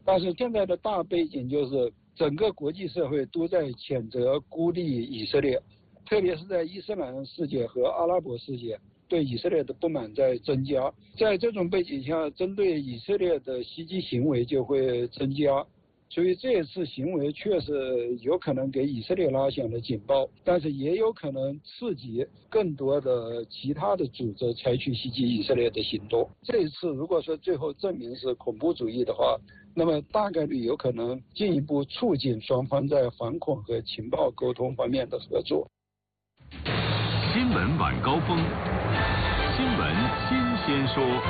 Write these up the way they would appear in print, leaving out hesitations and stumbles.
但是现在的大背景就是整个国际社会都在谴责孤立以色列，特别是在伊斯兰世界和阿拉伯世界对以色列的不满在增加。在这种背景下，针对以色列的袭击行为就会增加，所以这次行为确实有可能给以色列拉响了警报，但是也有可能刺激更多的其他的组织采取袭击以色列的行动。这一次如果说最后证明是恐怖主义的话，那么大概率有可能进一步促进双方在反恐和情报沟通方面的合作。 新闻晚高峰，新闻新鲜说。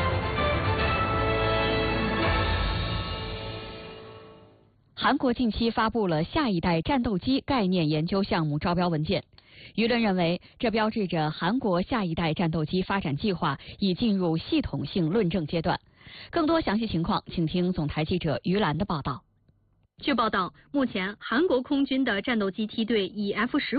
韩国近期发布了下一代战斗机概念研究项目招标文件，舆论认为这标志着韩国下一代战斗机发展计划已进入系统性论证阶段。更多详细情况，请听总台记者于兰的报道。 据报道，目前韩国空军的战斗机梯队以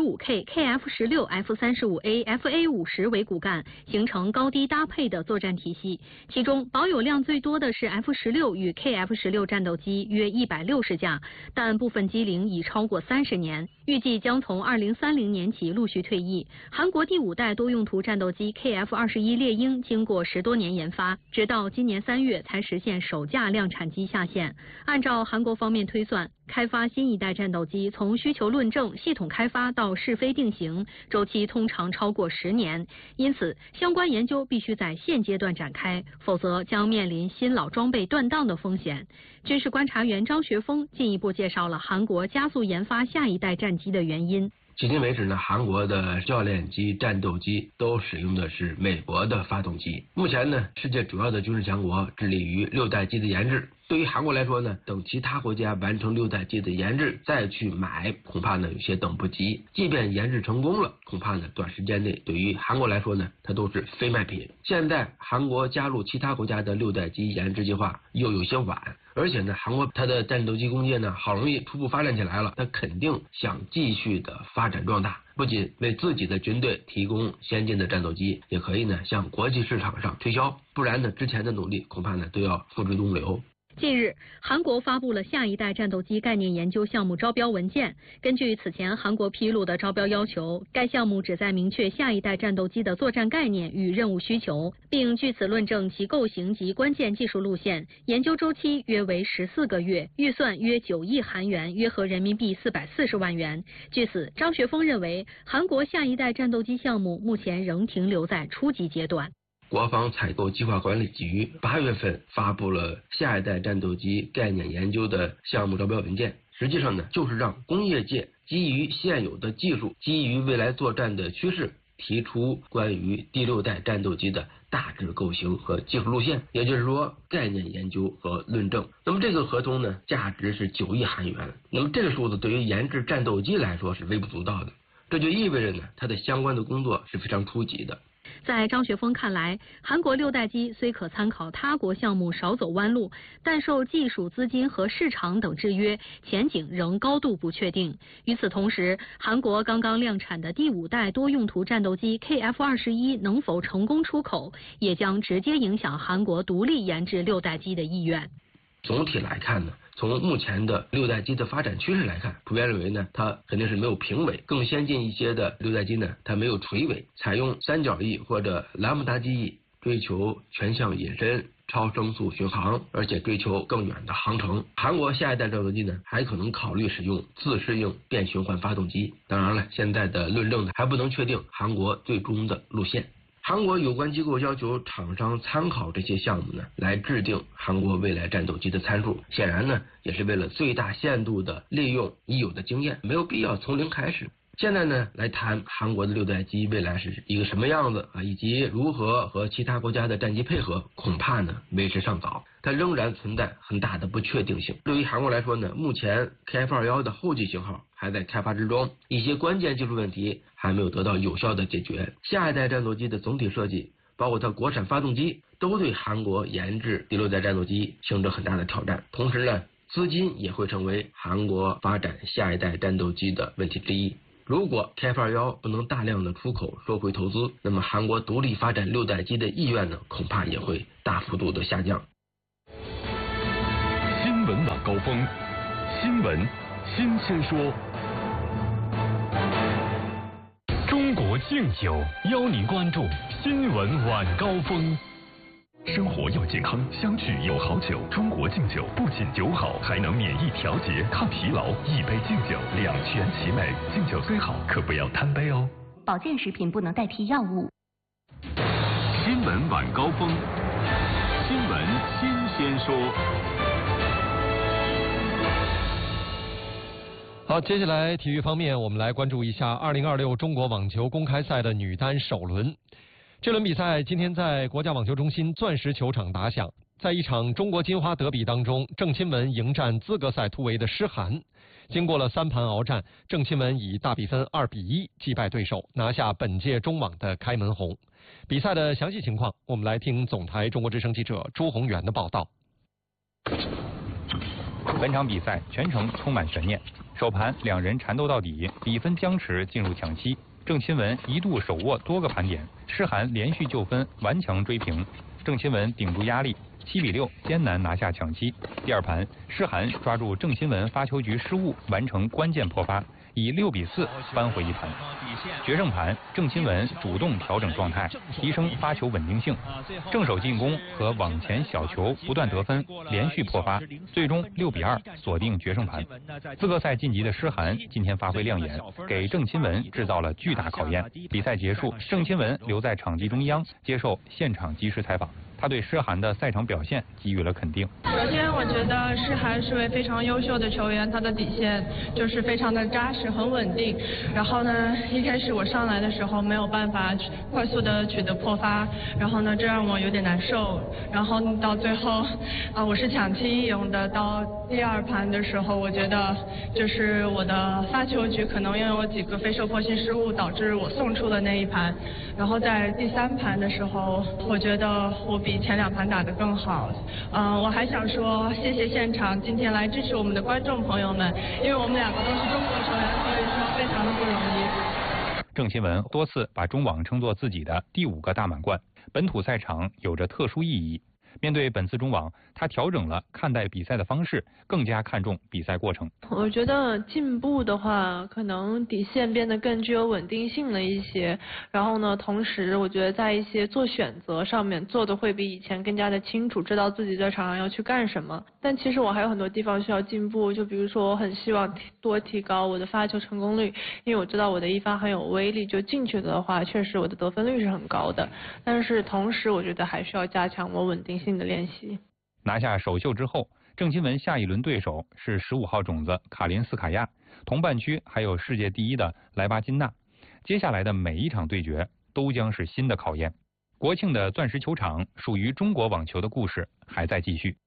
F-15K、KF-16、F-35A、FA-50为骨干，形成高低搭配的作战体系。其中保有量最多的是 F-16与 KF-16战斗机约160架，但部分机龄已超过30年，预计将从2030年起陆续退役。韩国第5代多用途战斗机 KF-21猎鹰经过10多年研发，直到今年3月才实现首架量产机下线。按照韩国方面推算，开发新一代战斗机从需求论证、系统开发到试飞定型，周期通常超过10年，因此相关研究必须在现阶段展开，否则将面临新老装备断档的风险。军事观察员张学峰进一步介绍了韩国加速研发下一代战机的原因。 迄今为止呢，韩国的教练机、战斗机都使用的是美国的发动机。目前呢，世界主要的军事强国致力于6代机的研制。对于韩国来说呢，等其他国家完成6代机的研制再去买，恐怕呢有些等不及。即便研制成功了，恐怕呢短时间内对于韩国来说呢，它都是非卖品。现在韩国加入其他国家的6代机研制计划又有些晚，而且呢，韩国它的战斗机工业呢好容易初步发展起来了，它肯定想继续的发展壮大，不仅为自己的军队提供先进的战斗机，也可以呢向国际市场上推销，不然呢之前的努力恐怕呢都要付之东流。 近日，韩国发布了下一代战斗机概念研究项目招标文件。根据此前韩国披露的招标要求，该项目旨在明确下一代战斗机的作战概念与任务需求，并据此论证其构型及关键技术路线。研究周期约为14个月，预算约9亿韩元，约合人民币440万元。据此，张学峰认为，韩国下一代战斗机项目目前仍停留在初级阶段。 国防采购计划管理局8月份发布了下一代战斗机概念研究的项目招标文件，实际上呢，就是让工业界基于现有的技术，基于未来作战的趋势，提出关于第6代战斗机的大致构型和技术路线，也就是说概念研究和论证。那么这个合同呢，价值是9亿韩元。那么这个数字对于研制战斗机来说是微不足道的，这就意味着呢，它的相关的工作是非常初级的。 在张学峰看来，韩国6代机虽可参考他国项目少走弯路，但受技术、资金和市场等制约，前景仍高度不确定。与此同时，韩国刚刚量产的第5代多用途战斗机 KF-21能否成功出口，也将直接影响韩国独立研制6代机的意愿。 总体来看呢，从目前的6代机的发展趋势来看，普遍认为呢，它肯定是没有平尾，更先进一些的6代机呢，它没有垂尾，采用三角翼或者兰姆达机翼，追求全向隐身、超声速巡航，而且追求更远的航程。韩国下一代战斗机呢，还可能考虑使用自适应电循环发动机。当然了，现在的论证呢，还不能确定韩国最终的路线。韩国有关机构要求厂商参考这些项目呢，来制定韩国未来战斗机的参数。显然呢，也是为了最大限度的利用已有的经验，没有必要从零开始。现在呢，来谈韩国的6代机未来是一个什么样子啊，以及如何和其他国家的战机配合，恐怕呢为时尚早，它仍然存在很大的不确定性。对于韩国来说呢，目前 KF-21的后继型号还在开发之中，一些关键技术问题还没有得到有效的解决。下一代战斗机的总体设计，包括它国产发动机，都对韩国研制第6代战斗机形成很大的挑战。同时呢，资金也会成为韩国发展下一代战斗机的问题之一。如果 KF-21不能大量的出口收回投资，那么韩国独立发展6代机的意愿呢，恐怕也会大幅度的下降。 新闻晚高峰， 峰，新闻新鲜说。中国敬酒邀您关注新闻晚高峰。生活要健康，相聚有好酒。中国敬酒不仅酒好，还能免疫调节、抗疲劳。一杯敬酒，两全其美。敬酒虽好，可不要贪杯哦。 保健食品不能代替药物。 新闻晚高峰，新闻新鲜说。 好，接下来体育方面，我们来关注一下2026中国网球公开赛的女单首轮。这轮比赛今天在国家网球中心钻石球场打响，在一场中国金花德比当中，郑钦文迎战资格赛突围的诗涵。经过了3盘鏖战，郑钦文以大比分2-1击败对手，拿下本届中网的开门红。比赛的详细情况，我们来听总台中国之声记者朱宏元的报道。 本场比赛全程充满悬念，首盘两人缠斗到底，比分僵持进入抢七。郑钦文一度手握多个盘点，诗涵连续救分，顽强追平。郑钦文顶住压力，7-6艰难拿下抢七。第二盘，诗涵抓住郑钦文发球局失误，完成关键破发，以6-4扳回一盘。决胜盘，郑钦文主动调整状态，提升发球稳定性，正手进攻和网前小球不断得分，连续破发，最终6-2锁定决胜盘。资格赛晋级的诗涵今天发挥亮眼，给郑钦文制造了巨大考验。比赛结束，郑钦文留在场地中央接受现场即时采访。他对诗涵的赛场表现给予了肯定。 首先，我觉得诗涵是位非常优秀的球员，他的底线就是非常的扎实，很稳定。然后呢，一开始我上来的时候没有办法快速的取得破发，然后呢，这让我有点难受。然后到最后，我是抢七赢的。到第二盘的时候，我觉得就是我的发球局可能因为我几个非受迫性失误，导致我送出了那一盘。然后在第3盘的时候，我觉得我比前2盘打得更好。我还想说谢谢现场今天来支持我们的观众朋友们，因为我们2个都是中国球员，所以说非常的不容易。 郑钦文多次把中网称作自己的第5个大满贯，本土赛场有着特殊意义。面对本次中网，他调整了看待比赛的方式，更加看重比赛过程。 我觉得进步的话，可能底线变得更具有稳定性了一些。然后呢，同时我觉得在一些做选择上面做的会比以前更加的清楚，知道自己在场上要去干什么。但其实我还有很多地方需要进步，就比如说我很希望多提高我的发球成功率，因为我知道我的一发很有威力，就进去的话，确实我的得分率是很高的。但是同时我觉得还需要加强我稳定性的练习。 拿下首秀之后，郑钦文下一轮对手是15号种子卡林斯卡娅，同半区还有世界第1的莱巴金娜。接下来的每一场对决都将是新的考验。国庆的钻石球场属于中国网球的故事还在继续。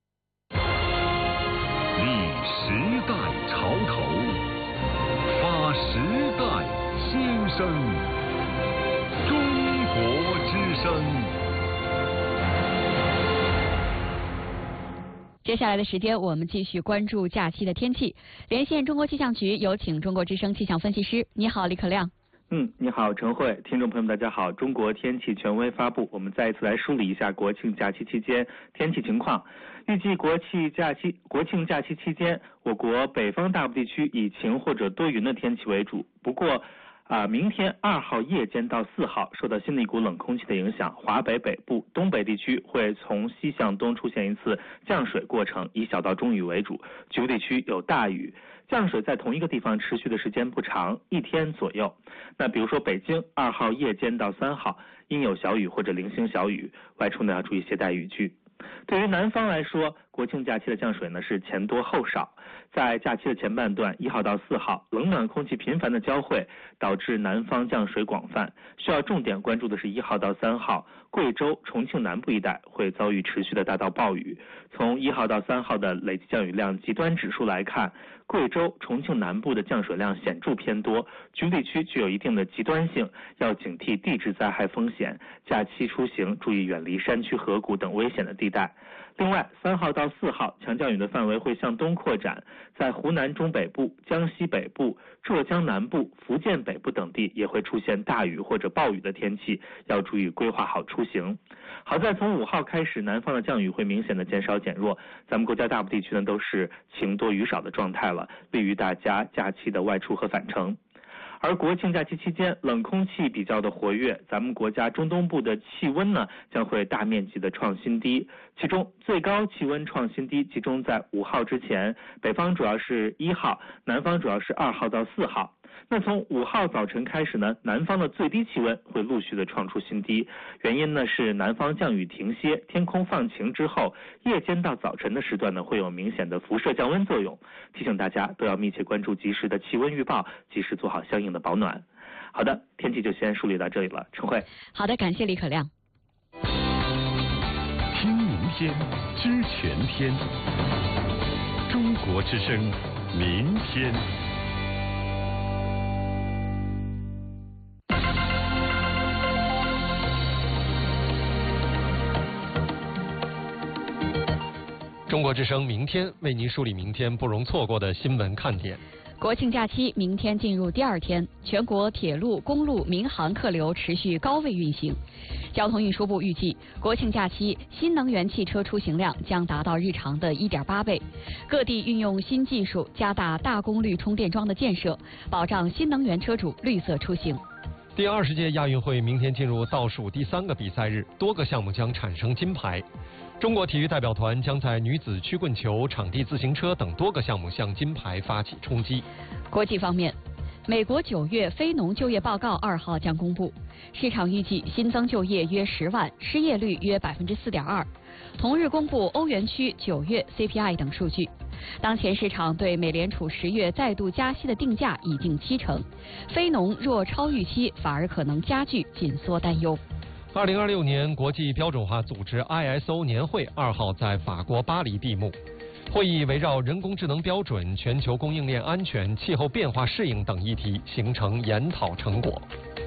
立时代潮头，发时代新生，中国之声。 接下来的时间，我们继续关注假期的天气。连线中国气象局，有请中国之声气象分析师。你好，李可亮。 你好，陈慧，听众朋友们，大家好。中国天气权威发布，我们再一次来梳理一下国庆假期期间天气情况。预计国庆假期期间，我国北方大部地区以晴或者多云的天气为主。不过，明天2号夜间到4号，受到新的一股冷空气的影响，华北北部、东北地区会从西向东出现一次降水过程，以小到中雨为主，局部地区有大雨。降水在同一个地方持续的时间不长，1天左右。那比如说北京2号夜间到3号，应有小雨或者零星小雨，外出呢要注意携带雨具。对于南方来说，国庆假期的降水呢是前多后少。在假期的前半段，1号到4号，冷暖空气频繁的交汇，导致南方降水广泛。需要重点关注的是1号到3号，贵州、重庆南部一带会遭遇持续的大到暴雨。从1号到3号的累计降雨量极端指数来看，贵州、重庆南部的降水量显著偏多，局部地区具有一定的极端性，要警惕地质灾害风险。假期出行注意远离山区、河谷等危险的地带。 另外，3号到4号强降雨的范围会向东扩展，在湖南中北部、江西北部、浙江南部、福建北部等地也会出现大雨或者暴雨的天气，要注意规划好出行。好在从5号开始，南方的降雨会明显的减少减弱，咱们国家大部地区呢都是晴多雨少的状态了，利于大家假期的外出和返程。而国庆假期期间，冷空气比较的活跃，咱们国家中东部的气温呢将会大面积的创新低，其中最高气温创新低集中在5号之前，北方主要是1号，南方主要是2号到4号。那从5号早晨开始呢，南方的最低气温会陆续的创出新低，原因呢是南方降雨停歇，天空放晴之后，夜间到早晨的时段呢会有明显的辐射降温作用，提醒大家都要密切关注及时的气温预报，及时做好相应的保暖。好的，天气就先梳理到这里了，陈慧。 好的，感谢李可亮。 听明天，知全天。中国之声，明天。 中国之声明天为您梳理明天不容错过的新闻看点。 国庆假期明天进入第2天，全国铁路、公路、民航客流持续高位运行。交通运输部预计，国庆假期新能源汽车出行量将达到日常的1.8倍。各地运用新技术，加大大功率充电桩的建设，保障新能源车主绿色出行。 第20届亚运会明天进入倒数第3个比赛日，多个项目将产生金牌。中国体育代表团将在女子曲棍球、场地自行车等多个项目向金牌发起冲击。 国际方面，美国9月非农就业报告2号将公布，市场预计新增就业约10万，失业率约4.2%。同日公布欧元区9月 CPI 等数据。当前市场对美联储10月再度加息的定价已定70%，非农若超预期，反而可能加剧紧缩担忧。 2026年国际标准化组织 ISO 年会2号在法国巴黎闭幕。会议围绕人工智能标准、全球供应链安全、气候变化适应等议题形成研讨成果。